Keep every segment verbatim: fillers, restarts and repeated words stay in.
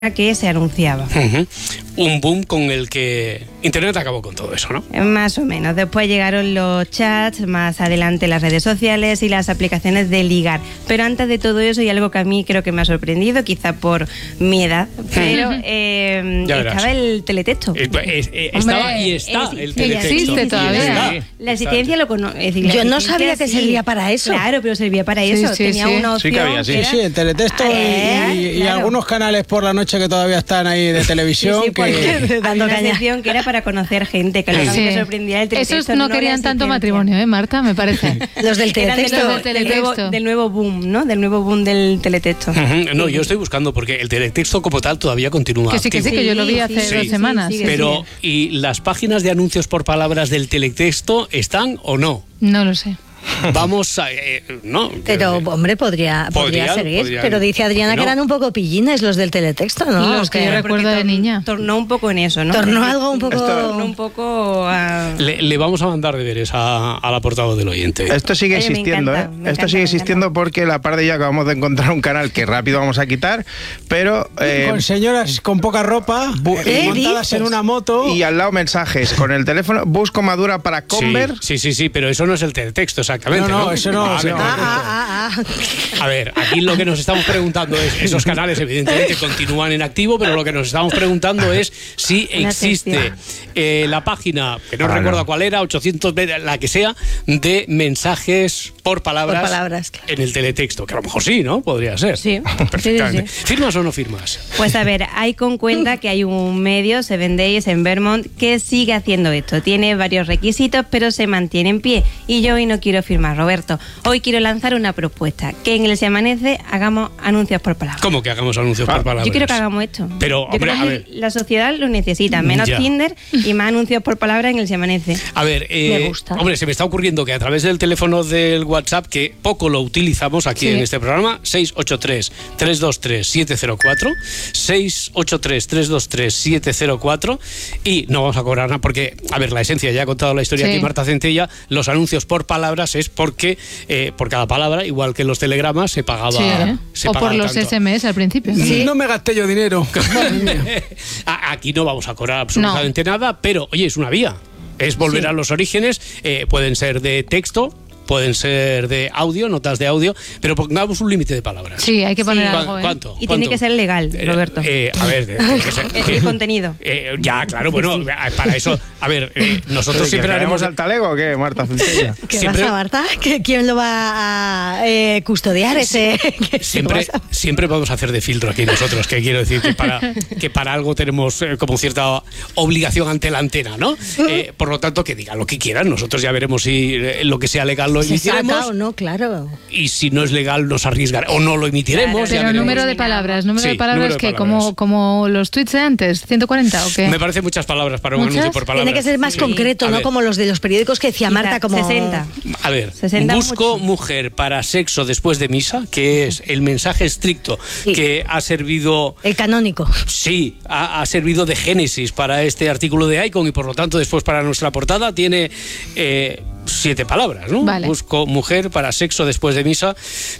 que se anunciaba. Uh-huh. Un boom con el que Internet acabó con todo eso, ¿no? Más o menos. Después llegaron los chats, más adelante las redes sociales y las aplicaciones de ligar. Pero antes de todo eso, y algo que a mí creo que me ha sorprendido, quizá por mi edad, pero eh, estaba el teletexto. Es, es, es, estaba y está es, el teletexto. Existe todavía. Está. La existencia lo conozco. Yo no sabía que servía para eso. Claro, pero servía para eso. Sí, sí, Tenía sí. una opción. Sí, que había, sí. que era... Sí, sí, el teletexto Ah, y, y, eh, y claro. algunos canales por la noche que todavía están ahí de televisión. Sí, sí, que... dando una sección que era para conocer gente, que lo que Sí. me sorprendía el teletexto. Esos no, había querían tanto existencia. matrimonio, ¿eh, Marta? Me parece. Los del Eran de teletexto. los- del del, nuevo, teletexto. del nuevo boom, ¿no? Del nuevo boom del teletexto. Uh-huh. No, yo estoy buscando porque el teletexto como tal todavía continúa Que sí, que sí, activo. que yo lo vi hace Sí, dos sí, semanas. sí, sí, Pero, ¿y las páginas de anuncios por palabras del teletexto están o no? No lo sé. Vamos a... Eh, no. Pero, hombre, podría, podría Podrían, seguir. podrían. Pero dice Adriana ¿Por qué que no? eran un poco pillines los del teletexto, ¿no? Los que ¿O qué? yo recuerdo de Porque niña. Tornó un poco en eso, ¿no? Tornó algo un poco... Tornó un poco a... Le, le vamos a mandar deberes a, a la portada del oyente. Esto sigue Oye, me existiendo, encanta, ¿eh? me Esto encanta, sigue me existiendo encanta. porque la par de ella acabamos de encontrar un canal que rápido vamos a quitar, pero... eh, Con señoras con poca ropa, Bu- eh, ¿Qué montadas dices? en una moto. y al lado mensajes con el teléfono, busco madura para Conver. Sí, sí, sí, sí, pero eso no es el teletexto exactamente, No, ¿no? no, eso no, A eso ver, no. Ah, ah, ah, ah. A ver, aquí lo que nos estamos preguntando es, esos canales evidentemente continúan en activo, pero lo que nos estamos preguntando es si Una existe sección. eh, la página, que no Ah, recuerdo no. cuál era, ochocientos, la que sea, de mensajes por palabras, Por palabras. en el teletexto, que a lo mejor sí, ¿no? Podría ser. Sí, Perfectamente. sí, sí. ¿Firmas o no firmas? Pues a ver, hay con cuenta que hay un medio, Seven Days en Vermont, que sigue haciendo esto. Tiene varios requisitos, pero se mantiene en pie. Y yo hoy no quiero firmar, Roberto. Hoy quiero lanzar una propuesta, que en el Se Amanece hagamos anuncios por palabras. ¿Cómo que hagamos anuncios por palabras? Yo quiero que hagamos esto. Pero, Yo hombre, creo a que ver. la sociedad lo necesita. Menos Ya. Tinder y más anuncios por palabra en el Se Amanece. A ver, eh, Me gusta. hombre, se me está ocurriendo que a través del teléfono del WhatsApp, que poco lo utilizamos aquí Sí. en este programa, seis ocho tres, tres dos tres, siete cero cuatro, seis ocho tres, tres dos tres, siete cero cuatro, y no vamos a cobrar nada porque, a ver, la esencia, ya ha contado la historia Sí. aquí Marta Centella, los anuncios por palabras es porque eh, por cada palabra, igual que en los telegramas, se pagaba, Sí, ¿eh? se O por pagaba los tanto. S M S al principio. No me gasté yo dinero. Madre mía. A- Aquí no vamos a cobrar absolutamente nada, pero oye, es una vía. Es volver Sí. a los orígenes, eh, pueden ser de texto, pueden ser de audio, notas de audio, pero pongamos un límite de palabras. Sí, hay que poner Sí. ¿Cu- algo, ¿eh? ¿Cuánto? Y ¿Cuánto? tiene que ser legal, Eh, Roberto. eh, a ver, eh, tiene que ser- El- el contenido. Eh, ya, claro, bueno, para eso, a ver, eh, nosotros siempre haremos... al talego o qué, Marta Centella? ¿Qué Siempre- pasa, Marta? ¿Que ¿Quién lo va a eh, custodiar ese...? ¿Qué Siempre, pasa? siempre podemos hacer de filtro aquí nosotros, que quiero decir que para, que para algo tenemos eh, como cierta obligación ante la antena, ¿no? Eh, por lo tanto, que digan lo que quieran, nosotros ya veremos si eh, lo que sea legal lo ¿Se saca emitiremos, o no? Claro. y si no es legal nos arriesgaremos, o no lo emitiremos. ya Pero veremos. número de palabras, número Sí, de palabras número de que palabras. como, como los tweets de antes, ciento cuarenta o qué. Me parece muchas palabras para un ¿Muchas? anuncio por palabras. Tiene que ser más Sí. concreto, A ¿no? ver, Como los de los periódicos que decía Marta, como... sesenta. A ver, sesenta busco mucho. mujer para sexo después de misa, que es el mensaje estricto Sí. que ha servido... El canónico. Sí, ha, ha servido de génesis para este artículo de Icon y por lo tanto después para nuestra portada tiene eh, siete palabras, ¿no? Vale. Busco mujer para sexo después de misa.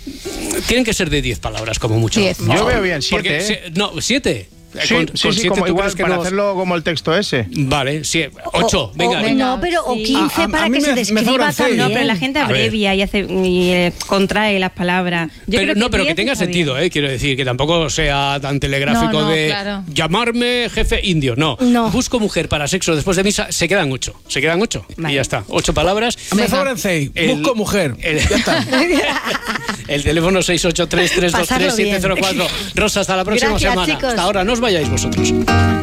Tienen que ser de diez palabras como mucho. Diez. ¿no? Yo veo bien siete, Porque ¿eh? se- no, siete. Sí, Con- sí, con sí, siete, como ¿tú igual crees que para nos- hacerlo como el texto ese. Vale, sí, ocho, O- venga. o- venga. No, pero o Sí. quince A- a- para a mí que me- se me describa sobran seis. también. No, pero la gente A ver. abrevia y, hace, y eh, contrae las palabras. Yo Pero, creo no, pero que diez tenga está bien. sentido, ¿eh? Quiero decir, que tampoco sea tan telegráfico No, no, de claro. llamarme jefe indio. No. No. Busco mujer para sexo después de misa, se quedan ocho. Se quedan ocho. Vale. Y ya está. Ocho palabras. Me Venga. sobran seis. El- Busco mujer. el- Ya está. El teléfono seis ocho tres, tres dos tres, Pasarlo siete cero cuatro. Rosa, hasta la próxima Gracias, semana. chicos. Hasta ahora, no os vayáis vosotros.